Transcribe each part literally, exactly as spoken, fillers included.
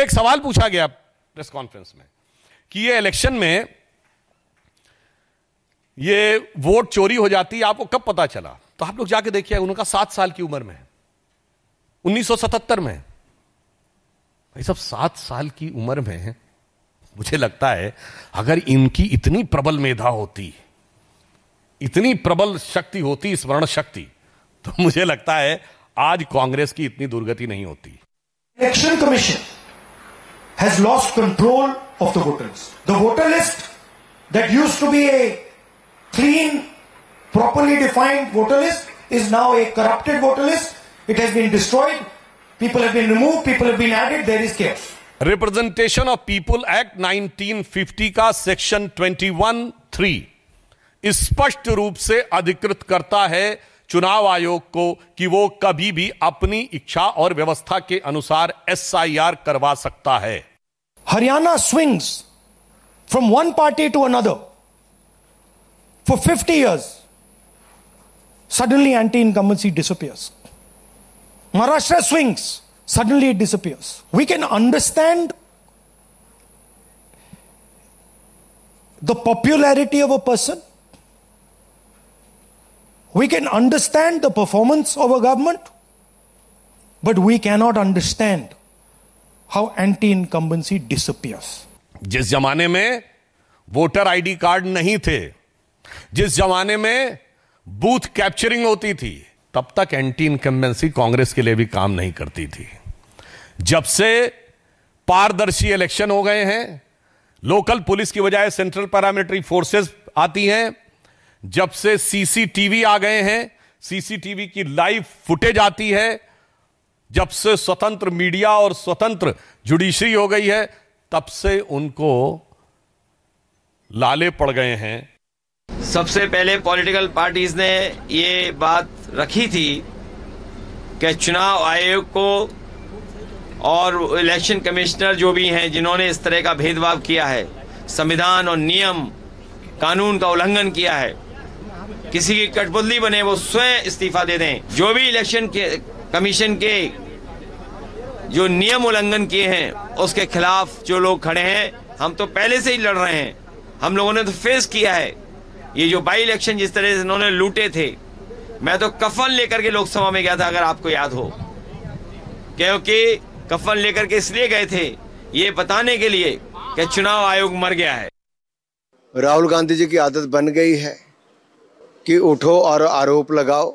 मुझसे एक सवाल पूछा गया प्रेस कॉन्फ्रेंस में कि ये इलेक्शन में ये वोट चोरी हो जाती है, आपको कब पता चला? तो आप लोग जाके देखिए, उनका सात साल की उम्र में है, उन्नीस सौ सतहत्तर में। भाई सब सात साल की उम्र में, मुझे लगता है अगर इनकी इतनी प्रबल मेधा होती, इतनी प्रबल शक्ति होती, स्मरण शक्ति, तो मुझे लगता है आज कांग्रेस की इतनी दुर्गति नहीं होती। Election Commission has lost control of the voter list. The voter list that used to be a clean, properly defined voter list is now a corrupted voter list. It has been destroyed. People have been removed. People have been added. There is chaos. Representation of people act nineteen fifty का section twenty one three स्पष्ट रूप से अधिकृत करता है चुनाव आयोग को कि वो कभी भी अपनी इच्छा और व्यवस्था के अनुसार एस आई आर करवा सकता है। Haryana swings from one party to another for fifty years. Suddenly anti-incumbency disappears. Maharashtra swings. Suddenly it disappears. We can understand the popularity of a person. We can understand the performance of a government, but we cannot understand how anti-incumbency disappears. जिस जमाने में voter ID card नहीं थे, जिस जमाने में booth capturing होती थी, तब तक एंटी इनकम्बेंसी कांग्रेस के लिए भी काम नहीं करती थी। जब से पारदर्शी इलेक्शन हो गए हैं, लोकल पुलिस की बजाय सेंट्रल पैरामिलिट्री फोर्सेस आती हैं, जब से सीसीटीवी आ गए हैं, सीसीटीवी की लाइव फुटेज आती है, जब से स्वतंत्र मीडिया और स्वतंत्र जुडिशरी हो गई है, तब से उनको लाले पड़ गए हैं। सबसे पहले पॉलिटिकल पार्टीज ने ये बात रखी थी कि चुनाव आयोग को और इलेक्शन कमिश्नर जो भी हैं जिन्होंने इस तरह का भेदभाव किया है, संविधान और नियम कानून का उल्लंघन किया है, किसी की कठपुतली बने वो स्वयं इस्तीफा दे दें। जो भी इलेक्शन के कमीशन के जो नियम उल्लंघन किए हैं उसके खिलाफ जो लोग खड़े हैं, हम तो पहले से ही लड़ रहे हैं। हम लोगों ने तो फेस किया है ये जो बाई इलेक्शन जिस तरह से इन्होंने लूटे थे। मैं तो कफन लेकर के लोकसभा में गया था, अगर आपको याद हो, क्योंकि कफन लेकर के इसलिए गए थे ये बताने के लिए कि चुनाव आयोग मर गया है। राहुल गांधी जी की आदत बन गई है कि उठो और आरोप लगाओ,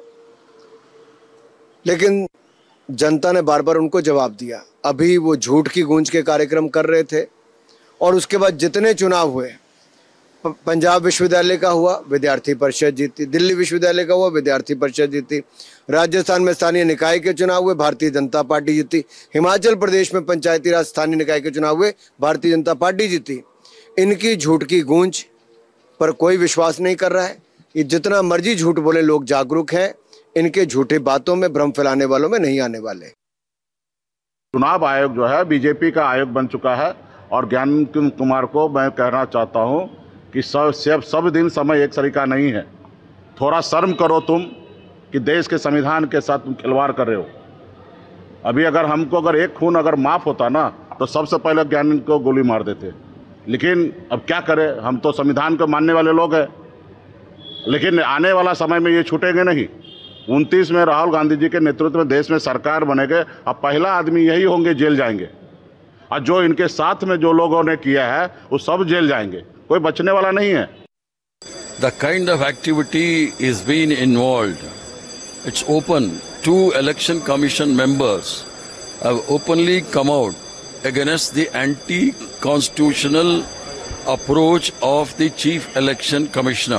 लेकिन जनता ने बार बार उनको जवाब दिया। अभी वो झूठ की गूंज के कार्यक्रम कर रहे थे और उसके बाद जितने चुनाव हुए, पंजाब विश्वविद्यालय का हुआ, विद्यार्थी परिषद जीती, दिल्ली विश्वविद्यालय का हुआ, विद्यार्थी परिषद जीती, राजस्थान में स्थानीय निकाय के चुनाव हुए, भारतीय जनता पार्टी जीती, हिमाचल प्रदेश में पंचायती राज स्थानीय निकाय के चुनाव हुए, भारतीय जनता पार्टी जीती। इनकी झूठ की गूंज पर कोई विश्वास नहीं कर रहा है। ये जितना मर्जी झूठ बोले, लोग जागरूक हैं, इनके झूठी बातों में, भ्रम फैलाने वालों में नहीं आने वाले। चुनाव आयोग जो है बीजेपी का आयोग बन चुका है और ज्ञान कुमार को मैं कहना चाहता हूं कि सब सब सब दिन समय एक सरीका नहीं है। थोड़ा शर्म करो तुम कि देश के संविधान के साथ तुम खिलवाड़ कर रहे हो। अभी अगर हमको अगर एक खून अगर माफ होता ना तो सबसे पहले ज्ञान को गोली मार देते, लेकिन अब क्या करें, हम तो संविधान को मानने वाले लोग हैं। लेकिन आने वाला समय में ये छूटेंगे नहीं। उनतीस में राहुल गांधी जी के नेतृत्व में देश में सरकार बनेगे, अब पहला आदमी यही होंगे जेल जाएंगे, और जो इनके साथ में जो लोगों ने किया है वो सब जेल जाएंगे, कोई बचने वाला नहीं है। The kind of activity is being involved. It's open. Two election commission members have openly come out against the anti-constitutional approach of the chief election commissioner.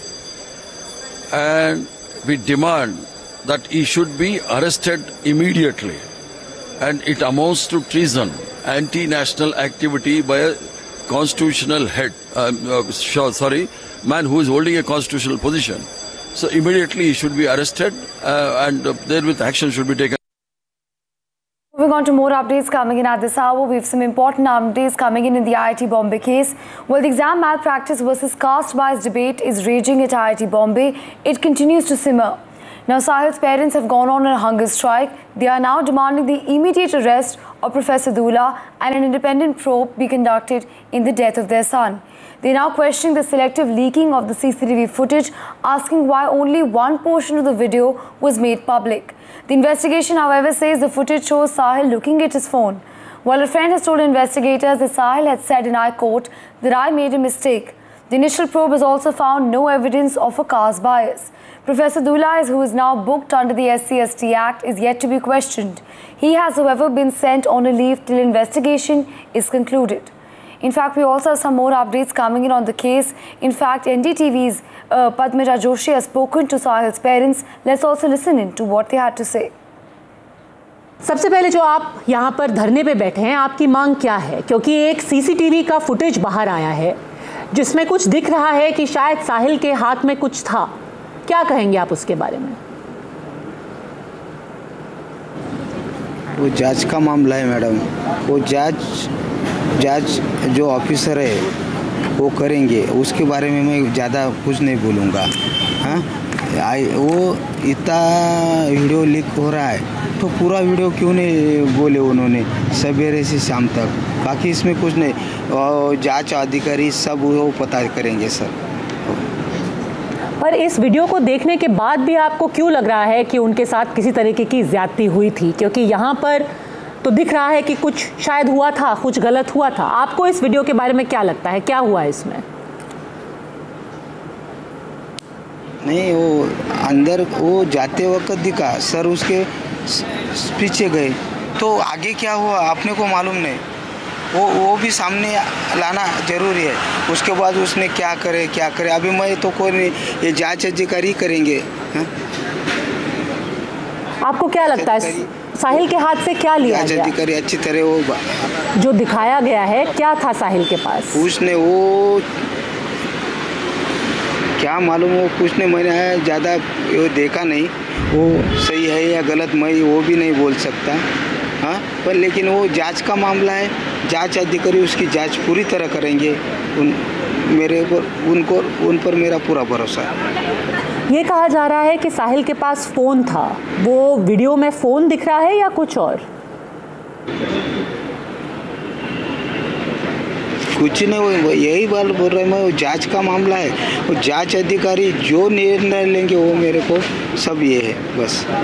And we demand that he should be arrested immediately. And it amounts to treason, anti-national activity by a constitutional head, um, uh, sorry, man who is holding a constitutional position. So immediately he should be arrested uh, and uh, therewith action should be taken. Moving on to more updates coming in at this hour, we have some important updates coming in in the I I T Bombay case. Well, the exam malpractice versus caste bias debate is raging at I I T Bombay. It continues to simmer. Now, Sahil's parents have gone on a hunger strike. They are now demanding the immediate arrest of Professor Dula and an independent probe be conducted in the death of their son. They are now questioning the selective leaking of the C C T V footage, asking why only one portion of the video was made public. The investigation, however, says the footage shows Sahil looking at his phone. While a friend has told investigators that Sahil had said in I quote that I made a mistake. The initial probe has also found no evidence of a caste bias. Professor Dula, who is now booked under the S C S T Act, is yet to be questioned. He has, however, been sent on a leave till investigation is concluded. In fact, we also have some more updates coming in on the case. In fact, N D T V's uh, Padmaja Joshi has spoken to Sahil's parents. Let's also listen in to what they had to say. सबसे पहले जो आप यहाँ पर धरने पे बैठे हैं, आपकी मांग क्या है? क्योंकि एक सीसीटीवी का फुटेज बाहर आया है जिसमें कुछ दिख रहा है कि शायद साहिल के हाथ में कुछ था. क्या कहेंगे आप उसके बारे में? वो जांच का मामला है मैडम. वो जांच जांच जो ऑफिसर है वो करेंगे. उसके बारे में मैं ज़्यादा कुछ नहीं बोलूँगा. हाँ, आई वो इतना वीडियो लीक हो रहा है तो पूरा वीडियो क्यों नहीं बोले उन्होंने सवेरे से शाम तक. बाकी इसमें कुछ नहीं. और जांच अधिकारी सब वो पता करेंगे सर. पर इस वीडियो को देखने के बाद भी आपको क्यों लग रहा है कि उनके साथ किसी तरीके की ज्यादती हुई थी? क्योंकि यहाँ पर तो दिख रहा है कि कुछ शायद हुआ था, कुछ गलत हुआ था. आपको इस वीडियो के बारे में क्या लगता है, क्या हुआ इसमें? नहीं, वो अंदर वो जाते वक्त दिखा सर, उसके पीछे गए तो आगे क्या हुआ आपने को मालूम नहीं. वो वो भी सामने लाना जरूरी है. उसके बाद उसने क्या करे क्या करे अभी मैं तो कोई नहीं, ये जांच अधिकारी करेंगे. हाँ? आपको क्या लगता है साहिल के हाथ से क्या लिया गया? जांच अधिकारी अच्छी तरह वो जो दिखाया गया है क्या था साहिल के पास? उसने वो क्या मालूम, वो कुछ नहीं. मैंने ज़्यादा वो देखा नहीं. वो सही है या गलत मैं वो भी नहीं बोल सकता. हाँ, पर लेकिन वो जांच का मामला है. जांच अधिकारी उसकी जांच पूरी तरह करेंगे. उन मेरे ऊपर उनको उन पर मेरा पूरा भरोसा है. ये कहा जा रहा है कि साहिल के पास फ़ोन था. वो वीडियो में फ़ोन दिख रहा है या कुछ और? कुछ नहीं, वो यही बात बोल रहे हैं मैं. वो जांच का मामला है. वो जांच अधिकारी जो निर्णय लेंगे वो मेरे को सब ये है बस.